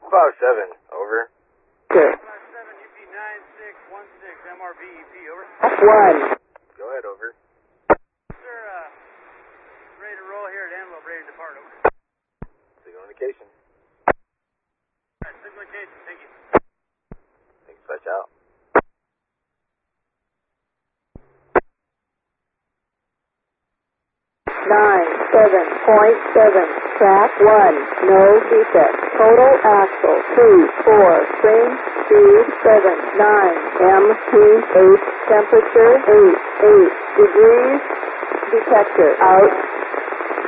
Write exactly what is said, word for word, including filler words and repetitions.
Five seven, over. Sure. Five seven, U P nine six one six, M R V E P, over. One. Go ahead, over. Sir, uh, ready to roll here at Antelope, ready to depart, over. Signal indication. Alright, signal indication, thank you. Thanks, touch out. Nine, seven, point seven, track one, no defect. Total axle, two, four, spring, speed, seven, nine, M P eight, temperature, eight, eight degrees, detector, out.